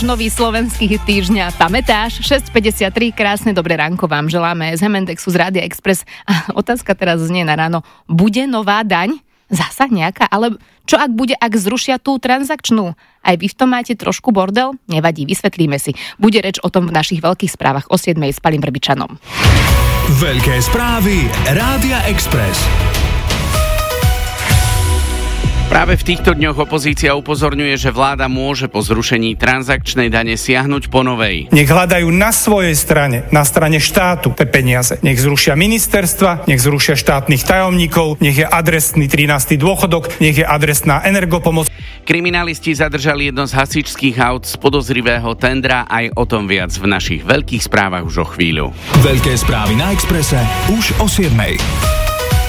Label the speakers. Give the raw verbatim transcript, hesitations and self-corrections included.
Speaker 1: Nový slovenský týždňa pamätáš? šesť päťdesiattri, krásne dobré ránko vám želáme z Hemendexu z Rádia Express. A otázka teraz znie na ráno. Bude nová daň? Zasa nejaká? Ale čo ak bude, ak zrušia tú transakčnú? Aj vy v tom máte trošku bordel? Nevadí, vysvetlíme si. Bude reč o tom v našich veľkých správach o siedmej s Palim Vrbičanom.
Speaker 2: Veľké správy Rádia Express.
Speaker 3: Práve v týchto dňoch opozícia upozorňuje, že vláda môže po zrušení transakčnej dane siahnuť po novej.
Speaker 4: Nech hľadajú na svojej strane, na strane štátu tie peniaze. Nech zrušia ministerstva, nech zrušia štátnych tajomníkov, nech je adresný trinásty dôchodok, nech je adresná energopomoc.
Speaker 3: Kriminalisti zadržali jedno z hasičských aut z podozrivého tendra, aj o tom viac v našich veľkých správach už o chvíľu.
Speaker 2: Veľké správy na Expresse už o siedmej.